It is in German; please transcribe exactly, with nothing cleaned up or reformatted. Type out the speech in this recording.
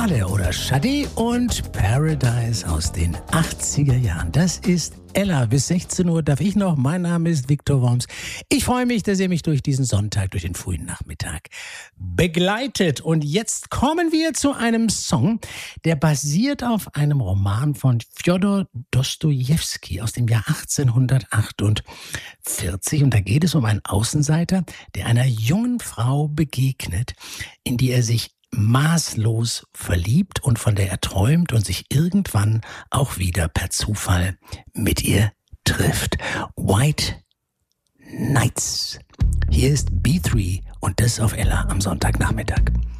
Schade oder Schade und Paradise aus den achtziger Jahren. Das ist Ella. Bis sechzehn Uhr darf ich noch. Mein Name ist Viktor Worms. Ich freue mich, dass ihr mich durch diesen Sonntag, durch den frühen Nachmittag begleitet. Und jetzt kommen wir zu einem Song, der basiert auf einem Roman von Fjodor Dostojewski aus dem Jahr achtzehnhundertachtundvierzig. Und da geht es um einen Außenseiter, der einer jungen Frau begegnet, in die er sich maßlos verliebt und von der er träumt und sich irgendwann auch wieder per Zufall mit ihr trifft. White Nights. Hier ist B drei und das auf Ella am Sonntagnachmittag.